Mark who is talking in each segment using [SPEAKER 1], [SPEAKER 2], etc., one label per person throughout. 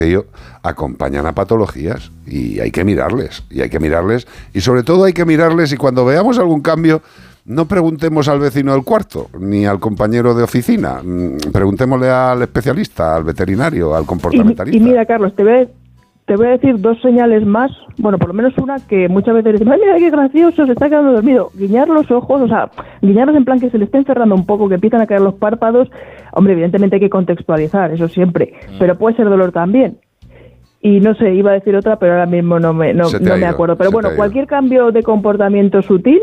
[SPEAKER 1] ello acompañan a patologías y hay que mirarles, y sobre todo hay que mirarles, y cuando veamos algún cambio no preguntemos al vecino del cuarto ni al compañero de oficina, preguntémosle al especialista, al veterinario, al comportamentalista.
[SPEAKER 2] Y mira, Carlos, te voy a decir 2 señales más, bueno, por lo menos una que muchas veces dicen, ¡ay, mira qué gracioso, se está quedando dormido! Guiñar los ojos, o sea, guiñarlos en plan que se le estén cerrando un poco, que empiezan a caer los párpados. Hombre, evidentemente hay que contextualizar, eso siempre, pero puede ser dolor también. Y no sé, iba a decir otra, pero ahora mismo no me acuerdo. Pero bueno, cualquier cambio de comportamiento sutil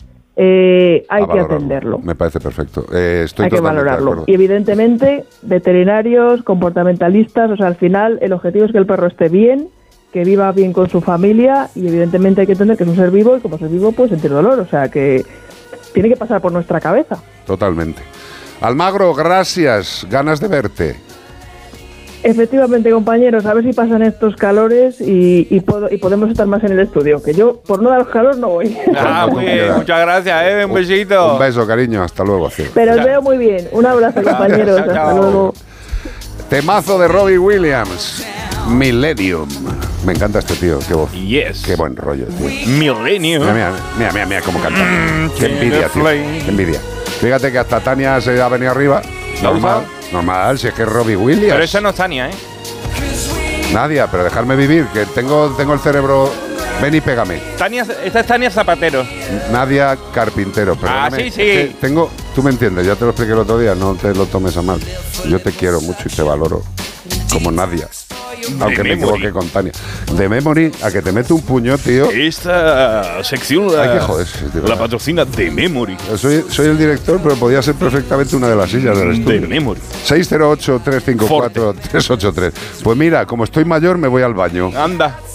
[SPEAKER 2] hay que atenderlo.
[SPEAKER 1] Me parece perfecto.
[SPEAKER 2] Hay que valorarlo. Y evidentemente, veterinarios, comportamentalistas, o sea, al final el objetivo es que el perro esté bien, que viva bien con su familia, y evidentemente hay que entender que es un ser vivo, y como ser vivo puede sentir dolor, o sea que tiene que pasar por nuestra cabeza.
[SPEAKER 1] Totalmente. Almagro, gracias, ganas de verte.
[SPEAKER 2] Efectivamente, compañeros, a ver si pasan estos calores y podemos estar más en el estudio, que yo, por no dar calor, no voy.
[SPEAKER 3] Muy bien, muchas gracias, un besito.
[SPEAKER 1] Un beso, cariño, hasta luego.
[SPEAKER 2] Pero os veo muy bien, un abrazo, compañeros, hasta luego.
[SPEAKER 1] Temazo de Robbie Williams, Millennium. Me encanta este tío, qué voz.
[SPEAKER 3] Yes.
[SPEAKER 1] Qué buen rollo, tío.
[SPEAKER 3] Millennium.
[SPEAKER 1] Mira cómo canta. Qué envidia, tío. Qué envidia. Fíjate que hasta Tania se ha venido arriba. Normal, si es que es Robbie Williams.
[SPEAKER 3] Pero esa no es Tania,
[SPEAKER 1] Nadia, pero dejarme vivir, que tengo el cerebro... Ven y pégame.
[SPEAKER 3] Esta es Tania Zapatero.
[SPEAKER 1] Nadia Carpintero.
[SPEAKER 3] Sí.
[SPEAKER 1] Tú me entiendes, ya te lo expliqué el otro día, no te lo tomes a mal. Yo te quiero mucho y te valoro como Nadia. Aunque me equivoqué con Tania. De Memory, a que te mete un puño, tío.
[SPEAKER 3] Esta sección la patrocina de Memory.
[SPEAKER 1] Soy el director, pero podía ser perfectamente una de las sillas del estudio.
[SPEAKER 3] De Memory.
[SPEAKER 1] 608-354-383. Pues mira, como estoy mayor, me voy al baño.
[SPEAKER 3] Anda.